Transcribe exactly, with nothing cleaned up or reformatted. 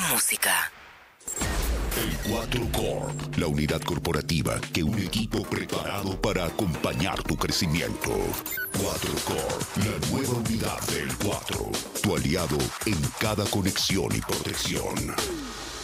música. El cuatro Corp, la unidad corporativa que un equipo preparado para acompañar tu crecimiento. cuatro Corp, la nueva unidad del cuatro, tu aliado en cada conexión y protección.